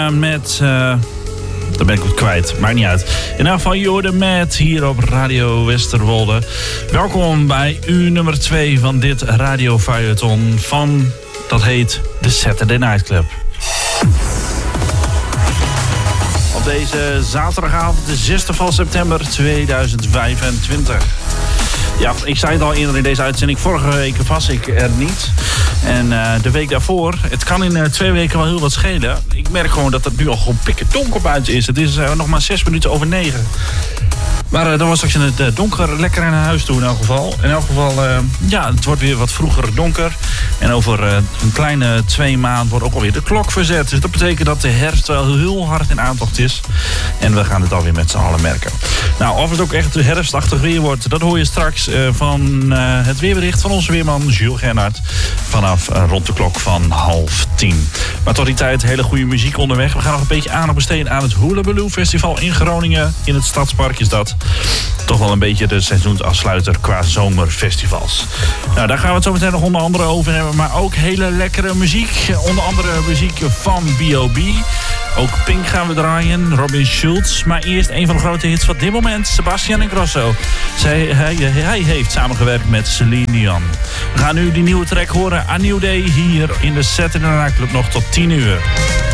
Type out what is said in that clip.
Met... Dan ben ik het kwijt, maakt niet uit. In elk geval, je hoorde Matt hier op Radio Westerwolde. Welkom bij uur nummer 2 van dit Radio Feuilleton van, dat heet, de Saturday Night Club. Op deze zaterdagavond, de 6e van september 2025. Ja, ik zei het al eerder in deze uitzending. Vorige week was ik er niet. En de week daarvoor, het kan in 2 weken wel heel wat schelen. Ik merk gewoon dat het nu al gewoon pikken donker buiten is. Het is nog maar 6 minuten over 9. Maar dan was straks in het donker lekker naar huis toe in elk geval. In elk geval, ja, het wordt weer wat vroeger donker. En over een kleine 2 maanden wordt ook alweer de klok verzet. Dus dat betekent dat de herfst wel heel hard in aantocht is. En we gaan het alweer met z'n allen merken. Nou, of het ook echt herfstachtig weer wordt, dat hoor je straks van het weerbericht van onze weerman Jules Gernhardt. Vanaf rond de klok van 9:30. Maar tot die tijd hele goede muziek onderweg. We gaan nog een beetje aandacht besteden aan het Hullabaloo Festival in Groningen. In het Stadspark is dat. Toch wel een beetje de seizoensafsluiter qua zomerfestivals. Nou, daar gaan we het zo meteen nog onder andere over hebben. Maar ook hele lekkere muziek. Onder andere muziek van B.O.B. Ook Pink gaan we draaien. Robin Schulz. Maar eerst een van de grote hits van dit moment. Sebastian Ingrosso. Hij heeft samengewerkt met Celine Dion. We gaan nu die nieuwe track horen. A New Day hier in de Saturday Night Club nog tot 10 uur.